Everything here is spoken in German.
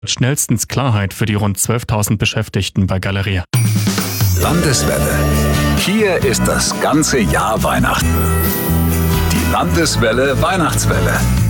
Schnellstens Klarheit für die rund 12.000 Beschäftigten bei Galeria. Landeswelle. Hier ist das ganze Jahr Weihnachten. Die Landeswelle Weihnachtswelle.